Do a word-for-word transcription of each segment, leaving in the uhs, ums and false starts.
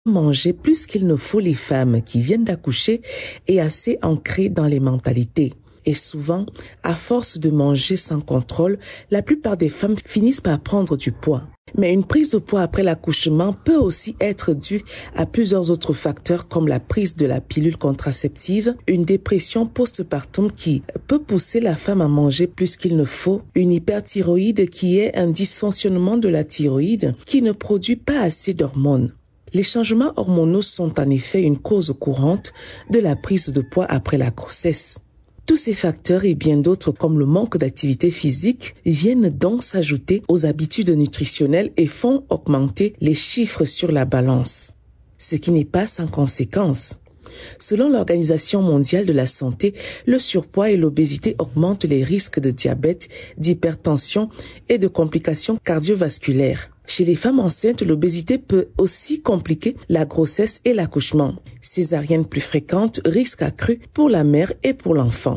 Manger plus qu'il ne faut les femmes qui viennent d'accoucher est assez ancré dans les mentalités. Et souvent, à force de manger sans contrôle, la plupart des femmes finissent par prendre du poids. Mais une prise de poids après l'accouchement peut aussi être due à plusieurs autres facteurs comme la prise de la pilule contraceptive, une dépression postpartum qui peut pousser la femme à manger plus qu'il ne faut, une hyperthyroïde qui est un dysfonctionnement de la thyroïde qui ne produit pas assez d'hormones. Les changements hormonaux sont en effet une cause courante de la prise de poids après la grossesse. Tous ces facteurs et bien d'autres comme le manque d'activité physique viennent donc s'ajouter aux habitudes nutritionnelles et font augmenter les chiffres sur la balance. Ce qui n'est pas sans conséquence. Selon l'Organisation mondiale de la santé, le surpoids et l'obésité augmentent les risques de diabète, d'hypertension et de complications cardiovasculaires. Chez les femmes enceintes, l'obésité peut aussi compliquer la grossesse et l'accouchement. Césariennes plus fréquentes, risques accrus pour la mère et pour l'enfant.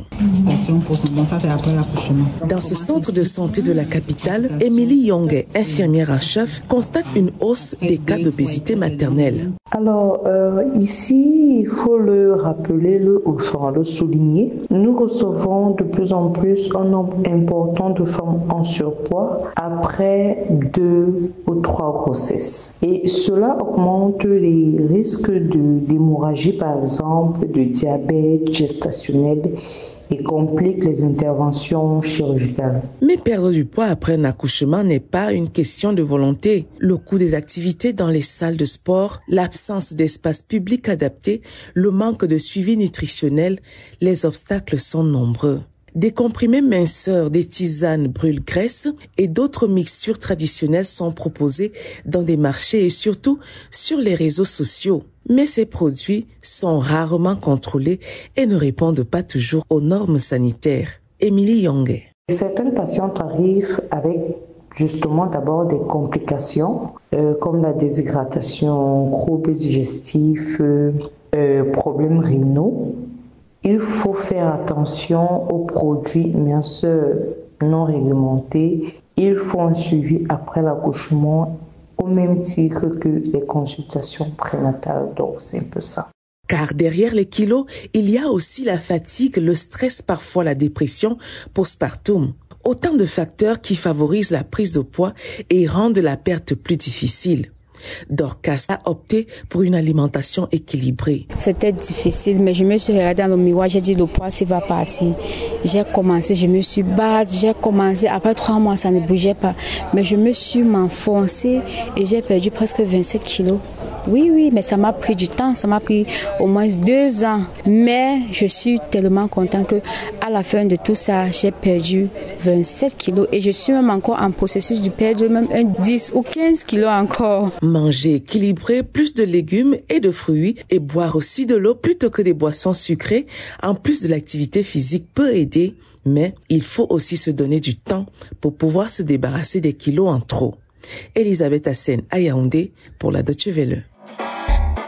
Dans ce centre de santé de la capitale, Émilie Yonge, infirmière en chef, constate une hausse des cas d'obésité maternelle. Alors euh, ici, il faut le rappeler, le, enfin, le souligner. Nous recevons de plus en plus un nombre important de femmes en surpoids après deux ou trois grossesses. Et cela augmente les risques de, d'hémorragie, par exemple, de diabète gestationnel et complique les interventions chirurgicales. Mais perdre du poids après un accouchement n'est pas une question de volonté. Le coût des activités dans les salles de sport, l'absence d'espace public adapté, le manque de suivi nutritionnel, les obstacles sont nombreux. Des comprimés minceurs, des tisanes brûle-graisse et d'autres mixtures traditionnelles sont proposés dans des marchés et surtout sur les réseaux sociaux. Mais ces produits sont rarement contrôlés et ne répondent pas toujours aux normes sanitaires. Émilie Yonge. Certaines patientes arrivent avec justement d'abord des complications euh, comme la déshydratation, troubles digestifs, euh, euh, problèmes rénaux. Il faut faire attention aux produits minceurs non réglementés. Il faut un suivi après l'accouchement au même titre que les consultations prénatales. Donc, c'est un peu ça. Car derrière les kilos, il y a aussi la fatigue, le stress, parfois la dépression postpartum. Autant de facteurs qui favorisent la prise de poids et rendent la perte plus difficile. Dorcas a opté pour une alimentation équilibrée. C'était difficile, mais je me suis regardée dans le miroir, j'ai dit le poids ça va partir. J'ai commencé, je me suis battue, j'ai commencé, après trois mois ça ne bougeait pas, mais je me suis m'enfoncée et j'ai perdu presque vingt-sept kilos. Oui, oui, mais ça m'a pris du temps, ça m'a pris au moins deux ans. Mais je suis tellement contente que à la fin de tout ça, j'ai perdu vingt-sept kilos et je suis même encore en processus de perdre même un dix ou quinze kilos encore. Manger équilibré, plus de légumes et de fruits et boire aussi de l'eau plutôt que des boissons sucrées, en plus de l'activité physique peut aider, mais il faut aussi se donner du temps pour pouvoir se débarrasser des kilos en trop. Elisabeth Hassen à Yaoundé pour la Deutsche Welle.